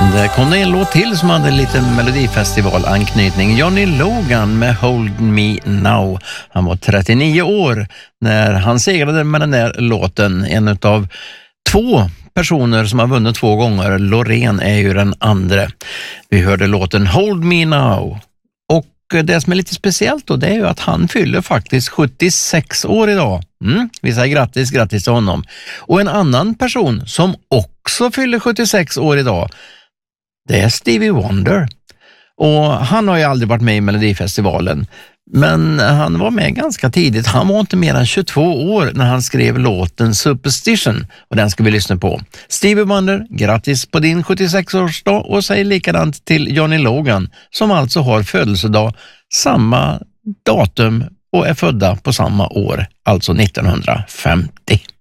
Det kom en låt till som hade lite Melodifestival-anknytning. Johnny Logan med Hold Me Now. Han var 39 år när han segrade med den där låten. En av 2 personer som har vunnit 2 gånger. Loreen är ju den andra. Vi hörde låten Hold Me Now. Och det som är lite speciellt då, det är ju att han fyller faktiskt 76 år idag. Vi säger grattis till honom. Och en annan person som också fyller 76 år idag, det är Stevie Wonder. Och han har ju aldrig varit med i Melodifestivalen. Men han var med ganska tidigt. Han var inte mer än 22 år när han skrev låten Superstition. Och den ska vi lyssna på. Stevie Wonder, grattis på din 76-årsdag. Och säg likadant till Johnny Logan, som alltså har födelsedag samma datum och är födda på samma år, alltså 1950.